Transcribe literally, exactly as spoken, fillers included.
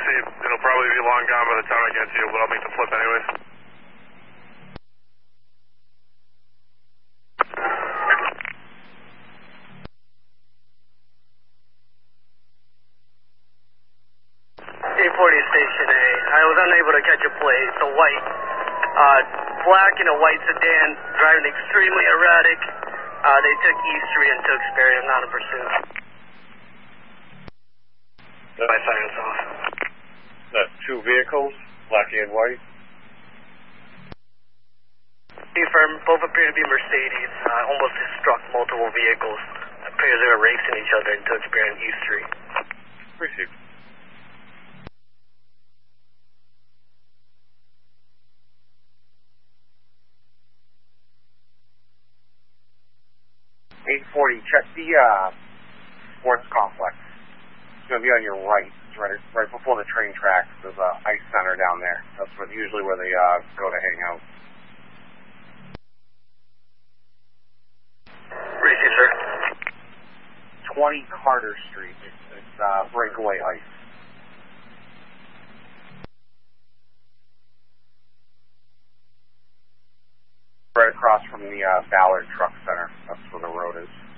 see. It'll probably be long gone by the time I get to you, but I'll make the flip anyways. eight forty Station A. I was unable to catch a plate. It's a white, uh, black and a white sedan, driving extremely erratic. Uh, they took East Street and took Sperry. I'm not in pursuit. My silence off. That's two vehicles, black and white. Confirm, both appear to be Mercedes. Uh, almost struck multiple vehicles. It appears they were racing each other and took Sperry and East Street. Received. eight forty, check the uh, sports complex. It's going to be on your right. It's right, right before the train tracks. There's a ice center down there. That's where, usually where they uh, go to hang out. Receive, sir. twenty Carter Street. It's, it's uh, breakaway ice. Right across from the uh, Ballard Truck Center. That's where the road is.